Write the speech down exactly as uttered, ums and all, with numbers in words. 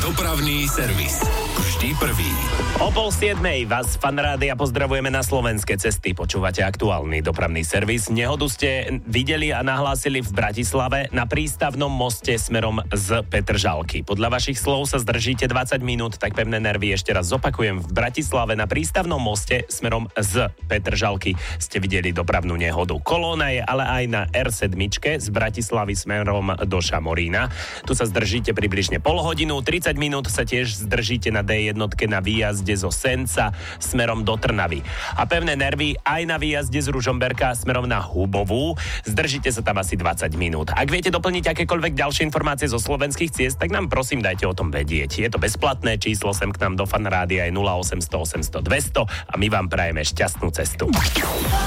Dopravný servis. Vždy prvý. O pol siedmej vás Fan Rádia pozdravujeme na slovenské cesty. Počúvate aktuálny dopravný servis. Nehodu ste videli a nahlásili v Bratislave na prístavnom moste smerom z Petržalky. Podľa vašich slov sa zdržíte dvadsať minút, tak pevné nervy ešte raz zopakujem. V Bratislave na prístavnom moste smerom z Petržalky ste videli dopravnú nehodu. Kolóna je ale aj na er sedem z Bratislavy smerom do Šamorína. Tu sa zdržíte približne pol hodinu, tridsať minút sa tiež zdržíte na dé jedna na výjazde zo Senca smerom do Trnavy. A pevné nervy aj na výjazde z Ružomberka smerom na Hubovú. Zdržíte sa tam asi dvadsať minút. Ak viete doplniť akékoľvek ďalšie informácie zo slovenských ciest, tak nám prosím dajte o tom vedieť. Je to bezplatné, číslo sem k nám do Fan Rádia je nula osem nula nula osem nula nula dvesto a my vám prajeme šťastnú cestu.